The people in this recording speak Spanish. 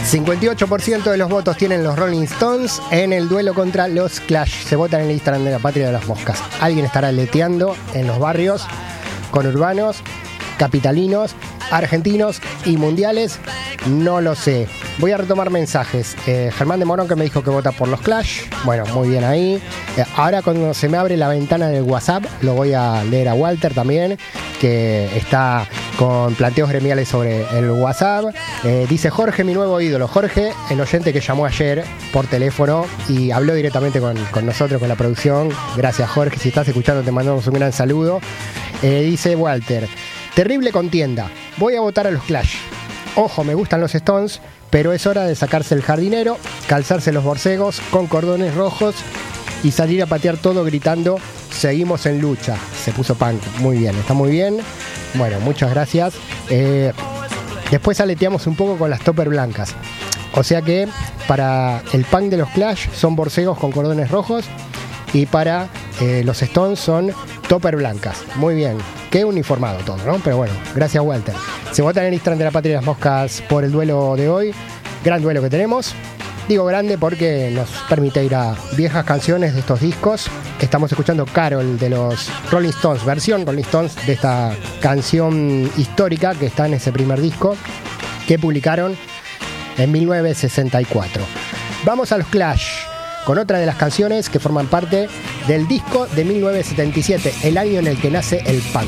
58% de los votos tienen los Rolling Stones en el duelo contra los Clash. Se vota en el Instagram de la Patria de las Moscas. Alguien estará leteando en los barrios conurbanos, capitalinos, argentinos y mundiales. No lo sé. Voy a retomar mensajes. Germán de Morón, que me dijo que vota por los Clash. Bueno, muy bien ahí. Ahora cuando se me abre la ventana del WhatsApp, lo voy a leer a Walter también, que está con planteos gremiales sobre el WhatsApp. Dice Jorge, mi nuevo ídolo. Jorge, el oyente que llamó ayer por teléfono y habló directamente con nosotros, con la producción. Gracias, Jorge. Si estás escuchando, te mandamos un gran saludo. Dice Walter, terrible contienda. Voy a votar a los Clash. Ojo, me gustan los Stones, pero es hora de sacarse el jardinero, calzarse los borcegos con cordones rojos y salir a patear todo gritando, seguimos en lucha. Se puso punk. Muy bien, está muy bien. Bueno, muchas gracias. Después aleteamos un poco con las topper blancas. O sea que para el punk de los Clash son borcegos con cordones rojos y para los Stones son topper blancas. Muy bien. Qué uniformado todo, ¿no? Pero bueno, gracias, Walter. Se vota en el Instagram de la Patria de las Moscas por el duelo de hoy. Gran duelo que tenemos. Digo grande porque nos permite ir a viejas canciones de estos discos. Estamos escuchando Carol de los Rolling Stones, versión Rolling Stones de esta canción histórica que está en ese primer disco que publicaron en 1964. Vamos a los Clash con otra de las canciones que forman parte del disco de 1977, el año en el que nace el punk.